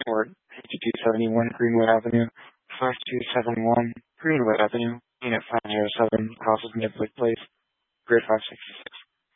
or 5271 Greenwood Avenue, 5271 Greenwood Avenue, Unit 507, Houses Midwood Place, Grid 566.